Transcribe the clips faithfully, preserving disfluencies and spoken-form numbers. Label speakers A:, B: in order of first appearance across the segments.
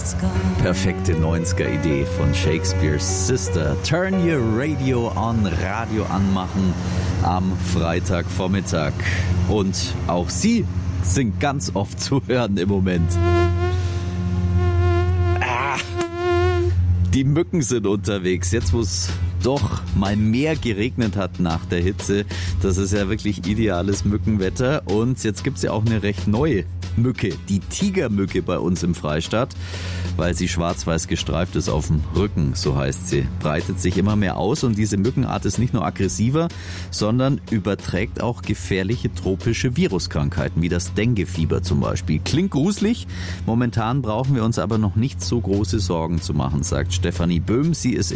A: Perfekte neunziger-Idee von Shakespeare's Sister. Turn your radio on, Radio anmachen am Freitagvormittag. Und auch sie sind ganz oft zu hören im Moment. Ah, die Mücken sind unterwegs. Jetzt, wo es doch mal mehr geregnet hat nach der Hitze. Das ist ja wirklich ideales Mückenwetter. Und jetzt gibt es ja auch eine recht neue Mücke, die Tigermücke bei uns im Freistaat, weil sie schwarz-weiß gestreift ist auf dem Rücken, so heißt sie. Breitet sich immer mehr aus und diese Mückenart ist nicht nur aggressiver, sondern überträgt auch gefährliche tropische Viruskrankheiten, wie das Dengue-Fieber zum Beispiel. Klingt gruselig, momentan brauchen wir uns aber noch nicht so große Sorgen zu machen, sagt Stefanie Böhm. Sie ist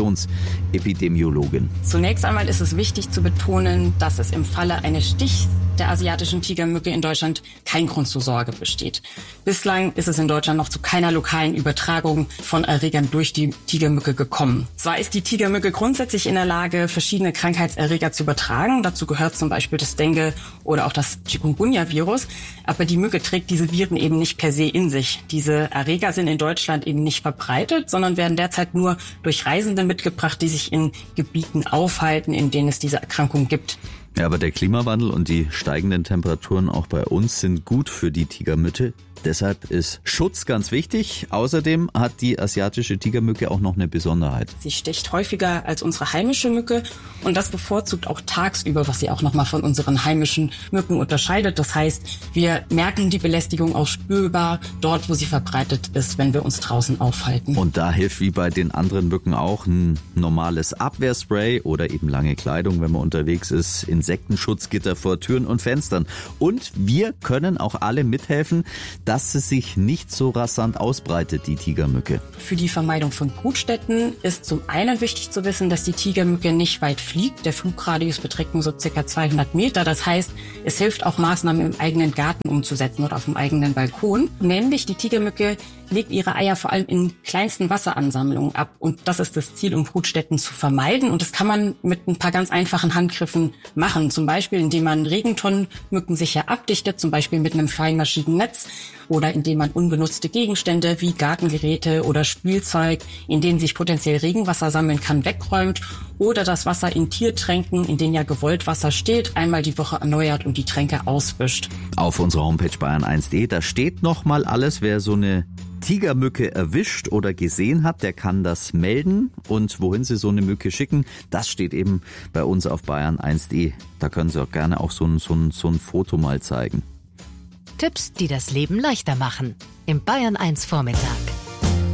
A: Infektionsepidemiologin.
B: Zunächst einmal ist es wichtig zu betonen, dass es im Falle eines Stichs der asiatischen Tigermücke in Deutschland kein Grund zur Sorge besteht. Bislang ist es in Deutschland noch zu keiner lokalen Übertragung von Erregern durch die Tigermücke gekommen. Zwar ist die Tigermücke grundsätzlich in der Lage, verschiedene Krankheitserreger zu übertragen. Dazu gehört zum Beispiel das Dengue oder auch das Chikungunya-Virus. Aber die Mücke trägt diese Viren eben nicht per se in sich. Diese Erreger sind in Deutschland eben nicht verbreitet, sondern werden derzeit nur durch Reisende mitgebracht, die sich in Gebieten aufhalten, in denen es diese Erkrankung gibt.
A: Ja, aber der Klimawandel und die steigenden Temperaturen auch bei uns sind gut für die Tigermücke. Deshalb ist Schutz ganz wichtig. Außerdem hat die asiatische Tigermücke auch noch eine Besonderheit.
B: Sie sticht häufiger als unsere heimische Mücke und das bevorzugt auch tagsüber, was sie auch nochmal von unseren heimischen Mücken unterscheidet. Das heißt, wir merken die Belästigung auch spürbar dort, wo sie verbreitet ist, wenn wir uns draußen aufhalten.
A: Und da hilft wie bei den anderen Mücken auch ein normales Abwehrspray oder eben lange Kleidung, wenn man unterwegs ist, Insektenschutzgitter vor Türen und Fenstern. Und wir können auch alle mithelfen, dass es sich nicht so rasant ausbreitet, die Tigermücke.
B: Für die Vermeidung von Brutstätten ist zum einen wichtig zu wissen, dass die Tigermücke nicht weit fliegt. Der Flugradius beträgt nur so circa zweihundert Meter. Das heißt, es hilft auch Maßnahmen im eigenen Garten umzusetzen oder auf dem eigenen Balkon. Nämlich die Tigermücke legt ihre Eier vor allem in kleinsten Wasseransammlungen ab. Und das ist das Ziel, um Brutstätten zu vermeiden. Und das kann man mit ein paar ganz einfachen Handgriffen machen. Zum Beispiel, indem man Regentonnenmücken sicher abdichtet, zum Beispiel mit einem feinmaschigen Netz. Oder indem man unbenutzte Gegenstände wie Gartengeräte oder Spielzeug, in denen sich potenziell Regenwasser sammeln kann, wegräumt. Oder das Wasser in Tiertränken, in denen ja gewollt Wasser steht, einmal die Woche erneuert und die Tränke auswischt.
A: Auf unserer Homepage bayern eins punkt de, da steht nochmal alles, wer so eine Tigermücke erwischt oder gesehen hat, der kann das melden. Und wohin Sie so eine Mücke schicken, das steht eben bei uns auf bayern eins punkt de. Da können Sie auch gerne auch so ein, so ein, so ein Foto mal zeigen.
C: Tipps, die das Leben leichter machen. Im Bayern eins Vormittag.